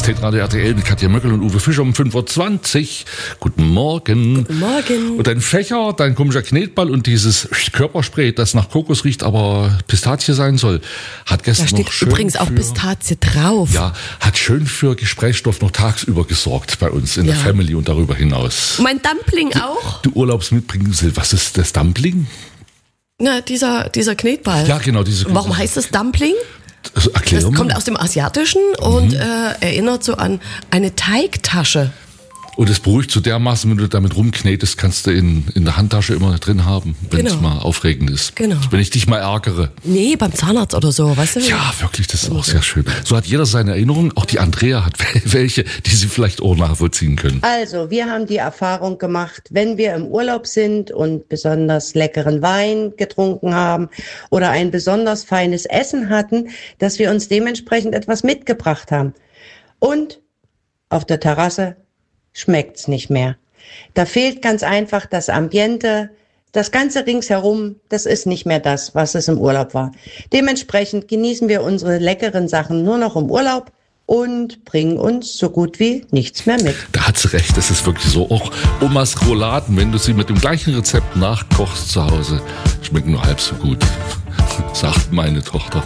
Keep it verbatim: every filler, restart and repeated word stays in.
Hitradio R T L mit Katja Möckel und Uwe Fischer um fünf Uhr zwanzig. Guten Morgen. Guten Morgen. Und dein Fächer, dein komischer Knetball und dieses Körperspray, das nach Kokos riecht, aber Pistazie sein soll, hat gestern Da steht noch schön übrigens auch für, Pistazie drauf. Ja, hat schön für Gesprächsstoff noch tagsüber gesorgt bei uns in Ja. der Family und darüber hinaus. Mein Dumpling auch? Du Urlaubsmitbringsel, was ist das Dumpling? Na, dieser, dieser Knetball. Ja, genau, diese. Warum heißt das Dumpling? Also, erklär Das mal. kommt aus dem Asiatischen und äh, erinnert so an eine Teigtasche. Und es beruhigt so dermaßen, wenn du damit rumknetest, kannst du in, in der Handtasche immer drin haben, wenn Genau. es mal aufregend ist. Genau. Wenn ich dich mal ärgere. Nee, beim Zahnarzt oder so, weißt du? Ja, wirklich, das ist auch sehr schön. So hat jeder seine Erinnerungen. Auch die Andrea hat welche, die sie vielleicht auch nachvollziehen können. Also, wir haben die Erfahrung gemacht, wenn wir im Urlaub sind und besonders leckeren Wein getrunken haben oder ein besonders feines Essen hatten, dass wir uns dementsprechend etwas mitgebracht haben. Und auf der Terrasse schmeckt's nicht mehr. Da fehlt ganz einfach das Ambiente, das ganze ringsherum, das ist nicht mehr das, was es im Urlaub war. Dementsprechend genießen wir unsere leckeren Sachen nur noch im Urlaub und bringen uns so gut wie nichts mehr mit. Da hat sie recht, das ist wirklich so. Auch Omas Rouladen, wenn du sie mit dem gleichen Rezept nachkochst zu Hause, schmecken nur halb so gut, sagt meine Tochter.